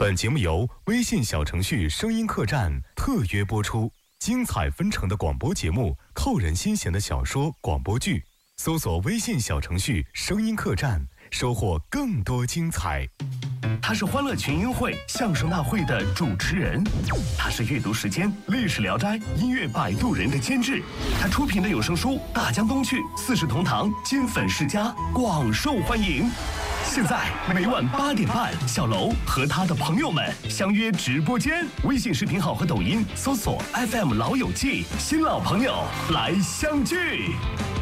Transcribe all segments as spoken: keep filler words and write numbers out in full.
本节目由微信小程序声音客栈特约播出，精彩纷呈的广播节目，扣人心弦的小说、广播剧，搜索微信小程序声音客栈，收获更多精彩。 他是欢乐群英会相声大会的主持人，他是阅读时间历史聊斋音乐摆渡人的监制，他出品的有声书《大江东去》《四世同堂》《金粉世家》广受欢迎。现在每晚八点半，小楼和他的朋友们相约直播间，微信视频号和抖音搜索 F M 老友记，新老朋友来相聚。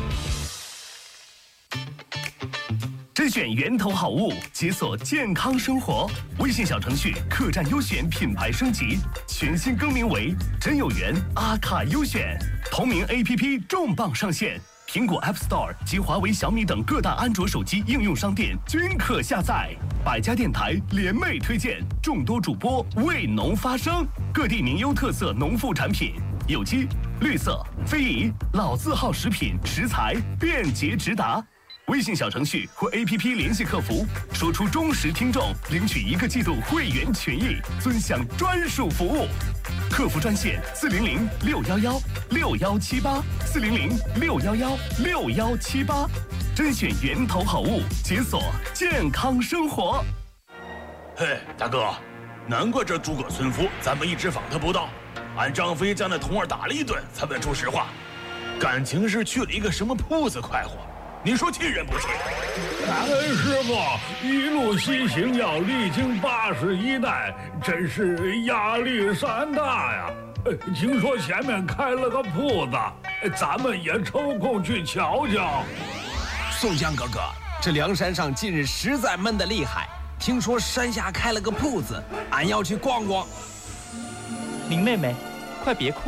甄选源头好物，解锁健康生活。微信小程序客栈优选品牌升级，全新更名为真有缘阿卡优选。同名 A P P 重磅上线，苹果 App Store 及华为、小米等各大安卓手机应用商店均可下载。百家电台联袂推荐，众多主播为农发声，各地名优特色农副产品，有机、绿色、非遗、老字号食品食材便捷直达。微信小程序或 A P P 联系客服，说出忠实听众，领取一个季度会员权益，尊享专属服务。客服专线四零零六幺幺六幺七八四零零六幺幺六幺七八，甄选源头好物，解锁健康生活。 嘿，大哥，难怪这诸葛村夫咱们一直访他不到，俺张飞将那童儿打了一顿才问出实话，感情是去了一个什么铺子快活。你说气人不气？ 感恩师傅一路西行，要历经八十一难，真是压力山大呀！听说前面开了个铺子，咱们也抽空去瞧瞧。 宋江哥哥，这梁山上近日实在闷得厉害，听说山下开了个铺子，俺要去逛逛。 林妹妹，快别哭